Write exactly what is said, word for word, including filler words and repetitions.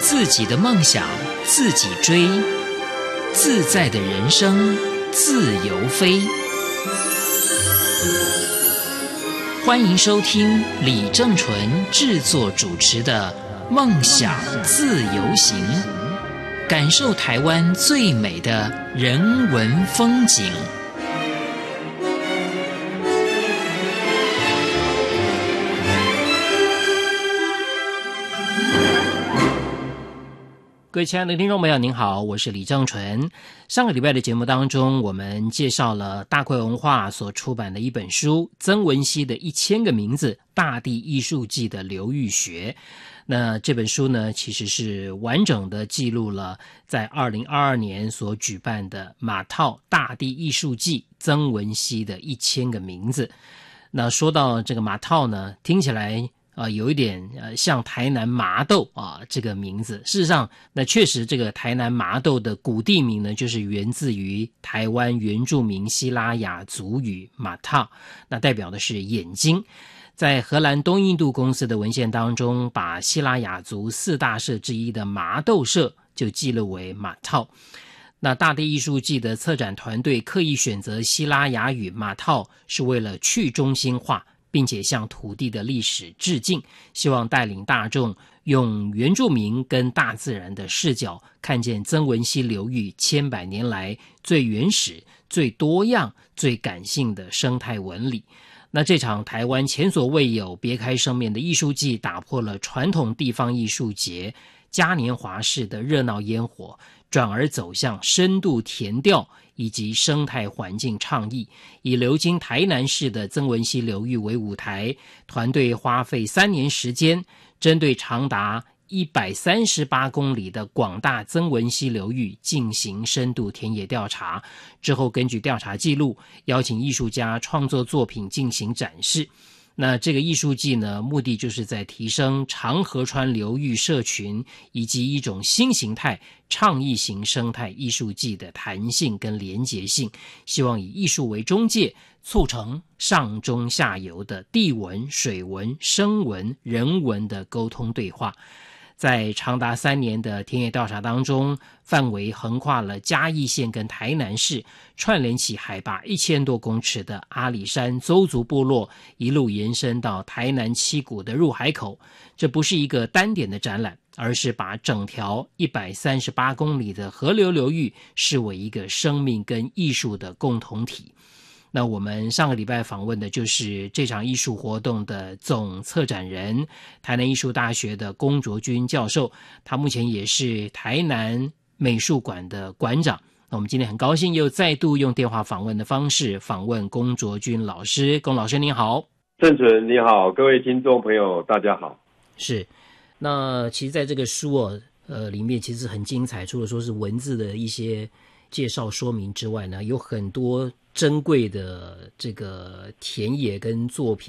自己的梦想自己追，自在的人生自由飞。欢迎收听李正纯制作主持的《梦想自由行》，感受台湾最美的人文风景。各位亲爱的听众朋友您好，我是李正纯。上个礼拜的节目当中，我们介绍了大块文化所出版的一本书，曾文熙的一千个名字，大地艺术季的流域学。那这本书呢，其实是完整的记录了在二零二二年所举办的马套大地艺术季曾文熙的一千个名字。那说到这个马套呢，听起来呃，有一点呃像台南麻豆啊这个名字。事实上，那确实这个台南麻豆的古地名呢，就是源自于台湾原住民西拉雅族语马套，那代表的是眼睛。在荷兰东印度公司的文献当中，把西拉雅族四大社之一的麻豆社就记录为马套。那大地艺术季的策展团队刻意选择西拉雅语马套，是为了去中心化，并且向土地的历史致敬，希望带领大众用原住民跟大自然的视角，看见曾文溪流域千百年来最原始、最多样、最感性的生态纹理。那这场台湾前所未有别开生面的艺术季，打破了传统地方艺术节嘉年华式的热闹烟火，转而走向深度田调以及生态环境倡议，以流经台南市的曾文溪流域为舞台，团队花费三年时间，针对长达一百三十八公里的广大曾文溪流域进行深度田野调查，之后根据调查记录，邀请艺术家创作作品进行展示。那这个艺术季呢，目的就是在提升长河川流域社群以及一种新形态倡议型生态艺术季的弹性跟连结性，希望以艺术为中介，促成上中下游的地文、水文、声文、人文的沟通对话。在长达三年的田野调查当中，范围横跨了嘉义县跟台南市，串联起海拔一千多公尺的阿里山邹族部落，一路延伸到台南七股的入海口。这不是一个单点的展览，而是把整条一百三十八公里的河流流域视为一个生命跟艺术的共同体。那我们上个礼拜访问的就是这场艺术活动的总策展人，台南艺术大学的龚卓君教授，他目前也是台南美术馆的馆长。那我们今天很高兴又再度用电话访问的方式访问龚卓君老师。龚老师您好。 正纯你好，各位听众朋友大家好。 是，那其实在这个书哦，呃，里面其实很精彩，除了说是文字的一些介绍说明之外呢，有很多珍贵的这个田野跟作品